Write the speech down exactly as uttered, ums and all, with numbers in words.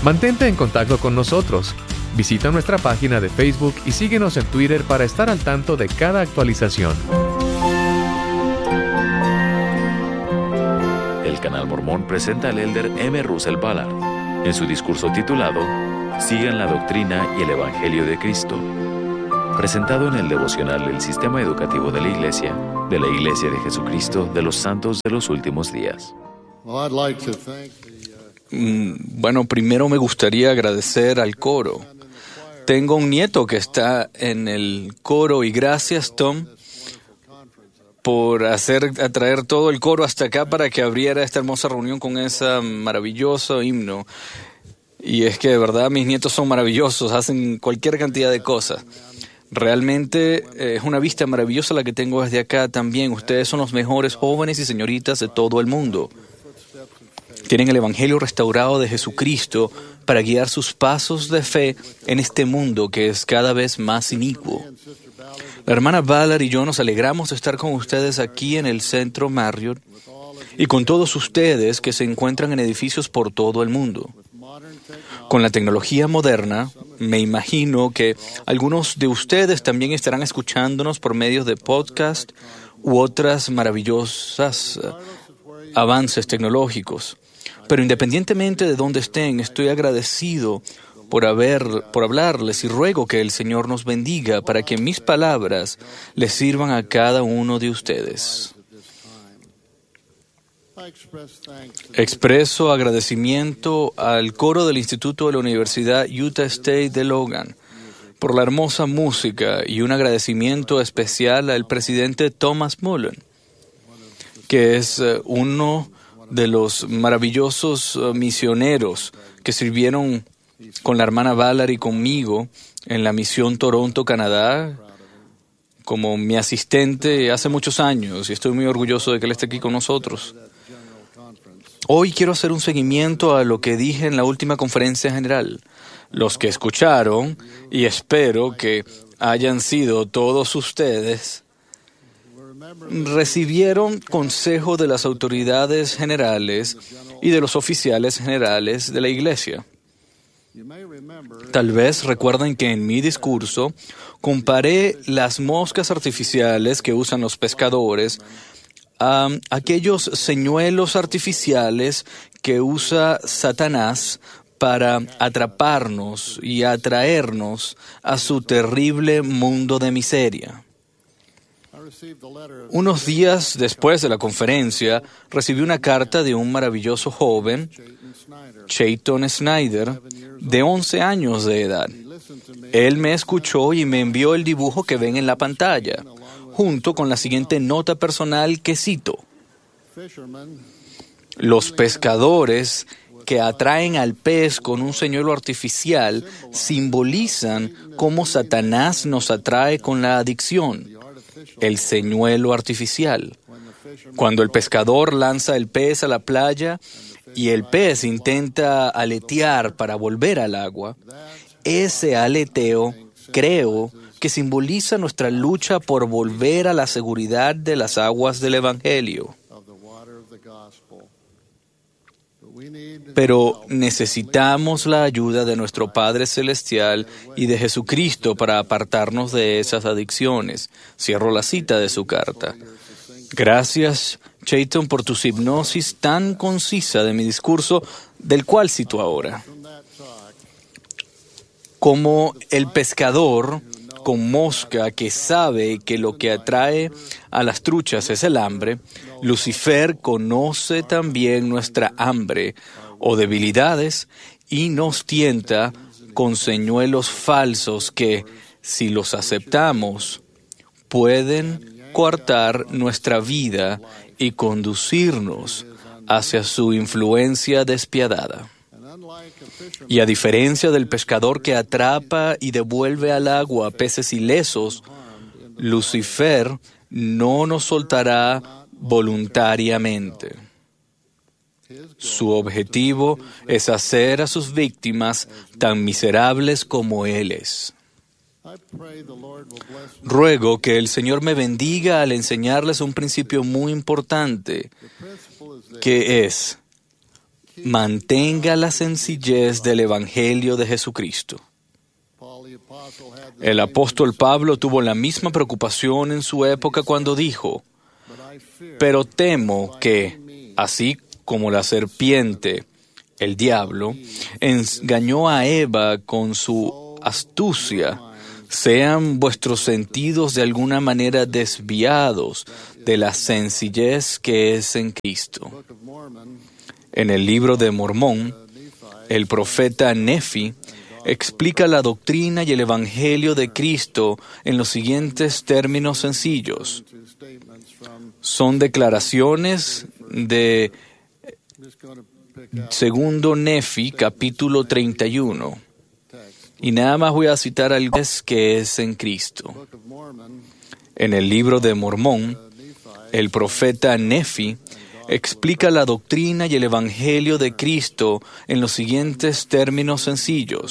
Mantente en contacto con nosotros. Visita nuestra página de Facebook y síguenos en Twitter para estar al tanto de cada actualización. El Canal Mormón presenta al elder M. Russell Ballard en su discurso titulado Sigan la doctrina y el Evangelio de Cristo, presentado en el devocional del Sistema Educativo de la Iglesia, de la Iglesia de Jesucristo de los Santos de los Últimos Días. Bueno, primero me gustaría agradecer al coro. Tengo un nieto que está en el coro y gracias, Tom, por hacer atraer todo el coro hasta acá para que abriera esta hermosa reunión con ese maravilloso himno. Y es que de verdad mis nietos son maravillosos, hacen cualquier cantidad de cosas. Realmente eh, es una vista maravillosa la que tengo desde acá también. Ustedes son los mejores jóvenes y señoritas de todo el mundo. Tienen el Evangelio restaurado de Jesucristo para guiar sus pasos de fe en este mundo que es cada vez más inicuo. La hermana Ballard y yo nos alegramos de estar con ustedes aquí en el Centro Marriott y con todos ustedes que se encuentran en edificios por todo el mundo. Con la tecnología moderna, me imagino que algunos de ustedes también estarán escuchándonos por medio de podcast u otras maravillosas uh, avances tecnológicos. Pero independientemente de dónde estén, estoy agradecido por haber, por hablarles y ruego que el Señor nos bendiga para que mis palabras les sirvan a cada uno de ustedes. Expreso agradecimiento al coro del Instituto de la Universidad Utah State de Logan por la hermosa música y un agradecimiento especial al presidente Thomas Mullen, que es uh, uno de los maravillosos uh, misioneros que sirvieron con la hermana Ballard y conmigo en la misión Toronto, Canadá, como mi asistente hace muchos años, y estoy muy orgulloso de que él esté aquí con nosotros. Hoy quiero hacer un seguimiento a lo que dije en la última conferencia general. Los que escucharon, y espero que hayan sido todos ustedes, recibieron consejo de las autoridades generales y de los oficiales generales de la Iglesia. Tal vez recuerden que en mi discurso comparé las moscas artificiales que usan los pescadores a um, aquellos señuelos artificiales que usa Satanás para atraparnos y atraernos a su terrible mundo de miseria. Unos días después de la conferencia, recibí una carta de un maravilloso joven, Chayton Snyder, de once años de edad. Él me escuchó y me envió el dibujo que ven en la pantalla, junto con la siguiente nota personal que cito. Los pescadores que atraen al pez con un señuelo artificial simbolizan cómo Satanás nos atrae con la adicción, el señuelo artificial. Cuando el pescador lanza el pez a la playa y el pez intenta aletear para volver al agua, ese aleteo, creo, que simboliza nuestra lucha por volver a la seguridad de las aguas del Evangelio. Pero necesitamos la ayuda de nuestro Padre Celestial y de Jesucristo para apartarnos de esas adicciones. Cierro la cita de su carta. Gracias, Chayton, por tu hipnosis tan concisa de mi discurso, del cual cito ahora. Como el pescador con mosca que sabe que lo que atrae a las truchas es el hambre, Lucifer conoce también nuestra hambre o debilidades y nos tienta con señuelos falsos que, si los aceptamos, pueden coartar nuestra vida y conducirnos hacia su influencia despiadada. Y a diferencia del pescador que atrapa y devuelve al agua peces ilesos, Lucifer no nos soltará voluntariamente. Su objetivo es hacer a sus víctimas tan miserables como él es. Ruego que el Señor me bendiga al enseñarles un principio muy importante, que es mantenga la sencillez del Evangelio de Jesucristo. El apóstol Pablo tuvo la misma preocupación en su época cuando dijo: pero temo que, así como la serpiente, el diablo, engañó a Eva con su astucia, sean vuestros sentidos de alguna manera desviados de la sencillez que es en Cristo. En el libro de Mormón, el profeta Nefi explica la doctrina y el Evangelio de Cristo en los siguientes términos sencillos. Son declaraciones de Segundo Nefi, capítulo treinta y uno. Y nada más voy a citar algo que es en Cristo. En el libro de Mormón, el profeta Nefi explica la doctrina y el Evangelio de Cristo en los siguientes términos sencillos.